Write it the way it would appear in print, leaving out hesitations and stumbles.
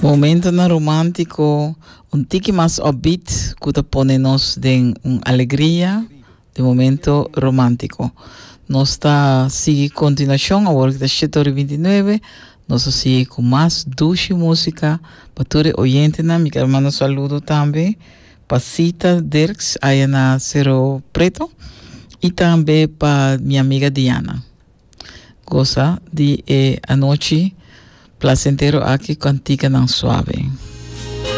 Momento na romântico, tique mais upbeat, que pone-nos de alegria, de momento romântico. Nós está seguir continuação, agora que está 7h29, nós sigue com mais duche música, para todos os oyentes, me quero mandar saludo também, para Cita Dirks, aí na Cerro Preto, e também para minha amiga Diana. Gosta de a noite placentero aqui cantica não suave.